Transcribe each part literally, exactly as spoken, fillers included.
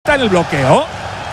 Está en el bloqueo.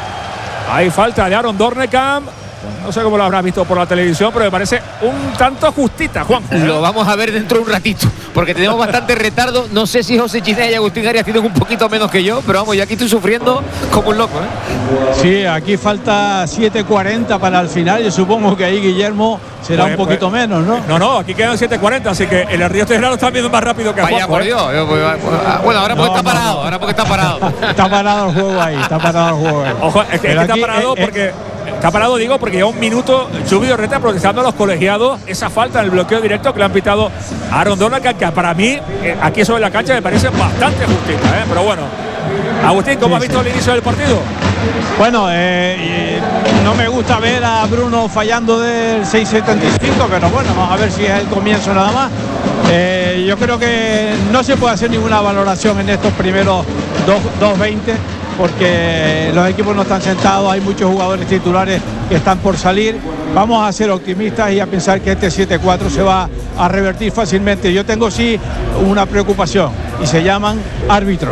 Hay falta de Aaron Dornekamp. No sé cómo lo habrás visto por la televisión, pero me parece un tanto justita, Juan. Lo vamos a ver dentro de un ratito, porque tenemos bastante retardo. No sé si José Ginés y Agustín Arias tienen un poquito menos que yo, pero vamos, yo aquí estoy sufriendo como un loco, ¿eh? Sí, aquí falta siete cuarenta para el final. Yo supongo que ahí Guillermo será pues, un poquito pues, menos, ¿no? No, no, aquí quedan siete cuarenta, así que el Río Tejerano está viendo más rápido que Vaya, Juan. por Dios. ¿eh? Bueno, ahora porque no, está no, parado, no. ahora porque está parado. Está parado el juego ahí, está parado el juego ahí. Ojo, es que, es que está parado eh, porque... Eh, Está parado, digo, porque lleva un minuto Chubi Orreta protestando a los colegiados esa falta en el bloqueo directo que le han pitado a Aaron Dornekamp, que para mí, eh, aquí sobre la cancha, me parece bastante justita, ¿eh? Pero bueno. Agustín, ¿cómo sí, has visto sí. el inicio del partido? Bueno, eh, no me gusta ver a Bruno fallando del seis setenta y cinco, pero bueno, vamos a ver si es el comienzo nada más. Eh, yo creo que no se puede hacer ninguna valoración en estos primeros dos veinte. Porque los equipos no están sentados, hay muchos jugadores titulares que están por salir. Vamos a ser optimistas y a pensar que este siete cuatro se va a revertir fácilmente. Yo tengo sí una preocupación y se llaman árbitros.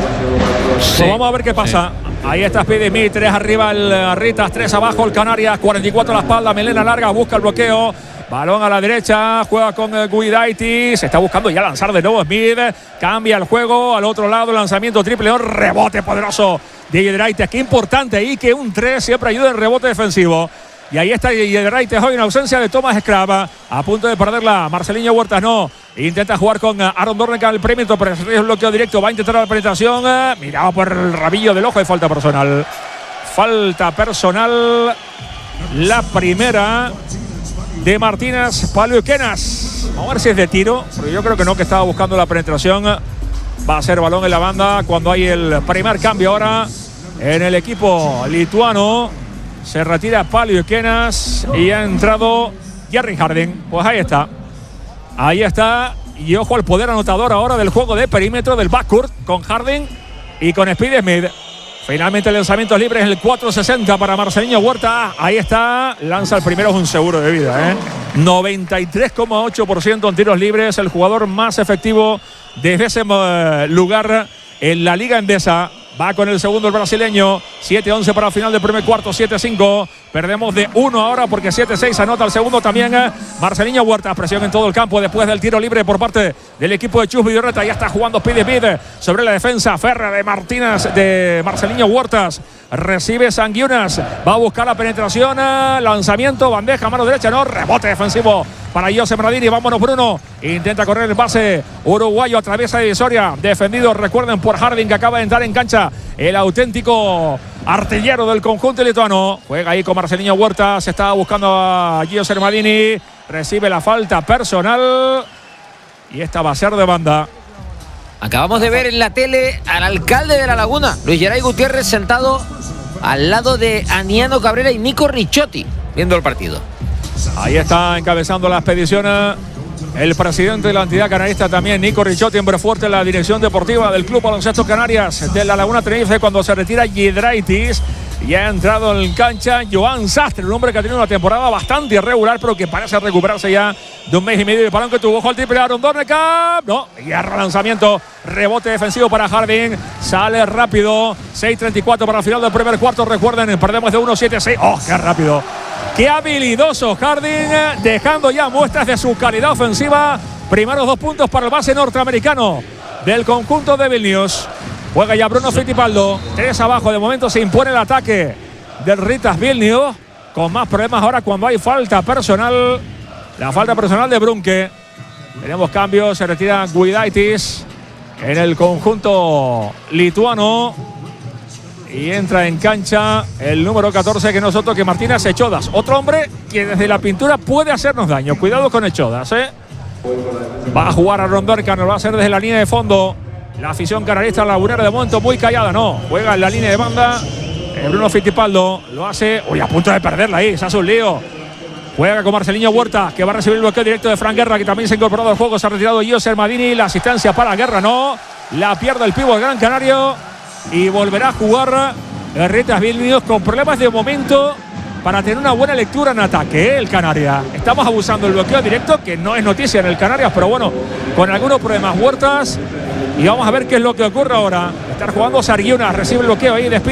Sí, pues vamos a ver qué pasa. Sí. Ahí está Speedy, tres arriba el Ritas, tres abajo el Canarias, cuarenta y cuatro a la espalda, melena larga, busca el bloqueo. Balón a la derecha, juega con eh, Guidaitis, está buscando ya lanzar de nuevo Smith, cambia el juego al otro lado, lanzamiento triple, un rebote poderoso de Guidaitis, qué importante ahí que un tres siempre ayuda en rebote defensivo. Y ahí está Guidaitis hoy en ausencia de Thomas Escrava, a punto de perderla. Marcelinho Huertas no, intenta jugar con Aaron Dornekamp al perímetro, pero es el bloqueo directo, va a intentar la penetración, eh, mirado por el rabillo del ojo y falta personal. Falta personal, la primera de Martínez Paliuquenas. Vamos a ver si es de tiro, porque yo creo que no, que estaba buscando la penetración. Va a ser balón en la banda cuando hay el primer cambio ahora en el equipo lituano. Se retira Paliuquenas y ha entrado Jarryn Harding. Pues ahí está. Ahí está. Y ojo al poder anotador ahora del juego de perímetro del backcourt con Harding y con Speedy Smith. Finalmente el lanzamiento libre es el cuatro sesenta para Marcelinho Huerta. Ahí está, lanza el primero, es un seguro de vida, ¿eh? noventa y tres coma ocho por ciento en tiros libres, el jugador más efectivo desde ese uh, lugar en la Liga Endesa. Va con el segundo el brasileño, siete once para el final del primer cuarto, siete cinco. Perdemos de uno ahora porque siete seis anota el segundo también eh. Marcelinho Huerta, presión en todo el campo después del tiro libre por parte del equipo de Chus Vidorreta. Ya está jugando Speedy Smith sobre la defensa férrea de Martínez, de Marcelinho Huertas. Recibe Sanguiunas, va a buscar la penetración, lanzamiento, bandeja, mano derecha, no, rebote defensivo para José Mradini. Vámonos Bruno, intenta correr el base uruguayo, atraviesa divisoria, defendido, recuerden, por Harding, que acaba de entrar en cancha el auténtico artillero del conjunto lituano. Juega ahí con Marcelinho Huerta, se estaba buscando a José Mradini, recibe la falta personal y esta va a ser de banda. Acabamos de ver en la tele al alcalde de La Laguna, Luis Geray Gutiérrez, sentado al lado de Aniano Cabrera y Nico Ricciotti, viendo el partido. Ahí está encabezando la expedición el presidente de la entidad canarista también, Nico Ricciotti, hombre fuerte en la dirección deportiva del Club Baloncesto Canarias de La Laguna Tenerife, cuando se retira Giedraitis. Y ha entrado en cancha Joan Sastre, un hombre que ha tenido una temporada bastante irregular, pero que parece recuperarse ya de un mes y medio de parón que tuvo. Ojo al triple Aaron Dornekamp. No, guerra, lanzamiento, rebote defensivo para Harding. Sale rápido, seis treinta y cuatro para el final del primer cuarto. Recuerden, perdemos de uno siete seis. ¡Oh, qué rápido! ¡Qué habilidoso Harding! Dejando ya muestras de su calidad ofensiva. Primeros dos puntos para el base norteamericano del conjunto de Vilnius. Juega ya Bruno Fittipaldo, tres abajo, de momento se impone el ataque del Ritas Vilnius, con más problemas ahora cuando hay falta personal, la falta personal de Brunke. Tenemos cambios, se retira Guidaitis en el conjunto lituano y entra en cancha el número catorce, que nosotros, que Martínez Echodas, otro hombre que desde la pintura puede hacernos daño. Cuidado con Echodas, ¿eh? Va a jugar a Dornekamp, lo va a hacer desde la línea de fondo. La afición canarista lagunera de momento muy callada, no. Juega en la línea de banda. Eh, Bruno Fittipaldo lo hace. Uy, a punto de perderla ahí, se hace un lío. Juega con Marcelinho Huerta, que va a recibir el bloqueo directo de Fran Guerra, que también se ha incorporado al juego. Se ha retirado José Mradini. La asistencia para Guerra, no. La pierde el pívot Gran Canario. Y volverá a jugar el Ritas Vilnius con problemas de momento para tener una buena lectura en ataque, ¿eh? El Canarias. Estamos abusando del bloqueo directo, que no es noticia en el Canarias, pero bueno, con algunos problemas. Huertas Y vamos a ver qué es lo que ocurre ahora. Estar jugando Sarguiuna, recibe el bloqueo ahí de